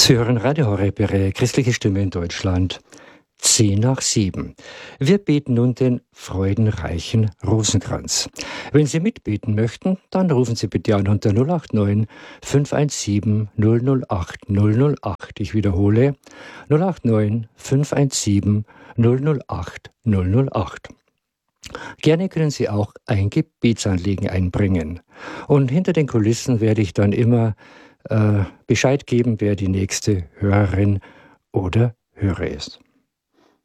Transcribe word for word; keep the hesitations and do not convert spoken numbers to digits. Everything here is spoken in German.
Sie hören Radio Horeb, Ihre christliche Stimme in Deutschland. Zehn nach sieben. Wir beten nun den freudenreichen Rosenkranz. Wenn Sie mitbeten möchten, dann rufen Sie bitte an unter null acht neun, fünf eins sieben, null null acht, null null acht. Ich wiederhole, null acht neun, fünf eins sieben, null null acht, null null acht. Gerne können Sie auch ein Gebetsanliegen einbringen. Und hinter den Kulissen werde ich dann immer äh, Bescheid geben, wer die nächste Hörerin oder Hörer ist.